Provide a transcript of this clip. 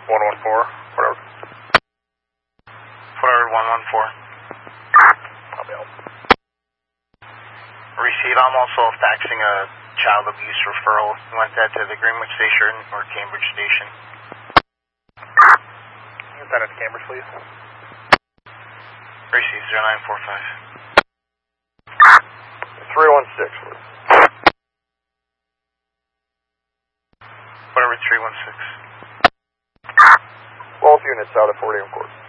whatever. Whatever, 114. I'll be out. Receive, I'm also faxing a child abuse referral. You want that to the Greenwich Station or Cambridge Station? You can send it to Cambridge, please. Receive, 0945. 316, please. Whatever, 316. Both units out at 40 on course.